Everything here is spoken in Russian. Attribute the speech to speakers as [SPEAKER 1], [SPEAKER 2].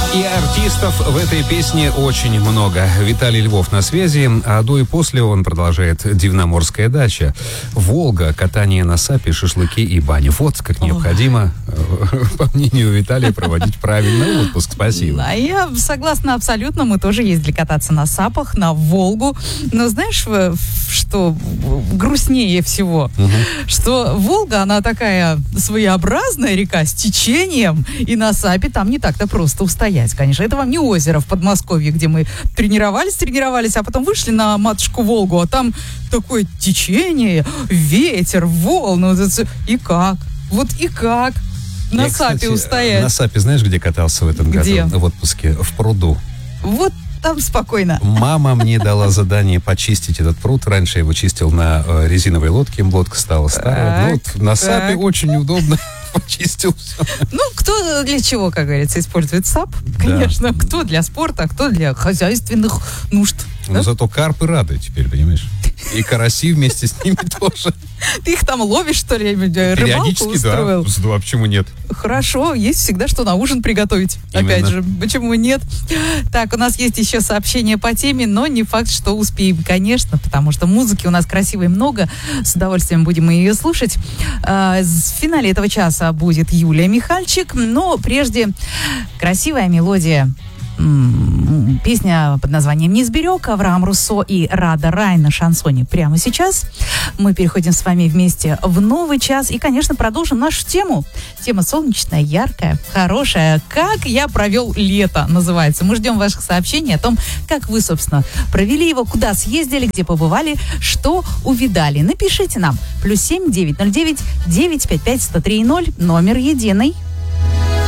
[SPEAKER 1] И артистов в этой песне очень много. Виталий Львов на связи, а до и после он продолжает «Дивноморская дача». Волга, катание на сапе, шашлыки и баня. Вот как необходимо, по мнению Виталия, проводить правильный отпуск. Спасибо.
[SPEAKER 2] Да, я согласна абсолютно. Мы тоже ездили кататься на сапах, на Волгу. Но знаешь, что грустнее всего? Что Волга, она такая своеобразная река с течением, и на сапе там не так-то просто устоять. Конечно, это вам не озеро в Подмосковье, где мы тренировались, а потом вышли на матушку Волгу, а там такое течение, ветер, волны. И как? Вот и как? На сапе, кстати, устоять.
[SPEAKER 1] На сапе знаешь, где катался в этом
[SPEAKER 2] где?
[SPEAKER 1] году? В отпуске? В пруду.
[SPEAKER 2] Вот там спокойно.
[SPEAKER 1] Мама мне дала задание почистить этот пруд. Раньше я его чистил на резиновой лодке. Лодка стала старая. Ну, вот на сапе очень удобно. Почистил все.
[SPEAKER 2] Ну, кто для чего, как говорится, использует САП, конечно. Да. Кто для спорта, а кто для хозяйственных нужд.
[SPEAKER 1] Но да? Зато карпы рады теперь, понимаешь? И караси вместе с ними тоже.
[SPEAKER 2] Ты их там ловишь, что ли? Рыбалку устроил?
[SPEAKER 1] Да, почему нет?
[SPEAKER 2] Хорошо, есть всегда что на ужин приготовить. Именно. Опять же, почему нет? Так, у нас есть еще сообщение по теме, но не факт, что успеем, конечно, потому что музыки у нас красивой много. С удовольствием будем ее слушать. В финале этого часа будет Юлия Михальчик, но прежде красивая мелодия. Песня под названием «Не сберег», Авраам Руссо и Рада Рай на шансоне. Прямо сейчас мы переходим с вами вместе в новый час и, конечно, продолжим нашу тему. Тема солнечная, яркая, хорошая. «Как я провел лето» называется. Мы ждем ваших сообщений о том, как вы, собственно, провели его, куда съездили, где побывали, что увидали. Напишите нам. +7 909 955 103 0, номер единый.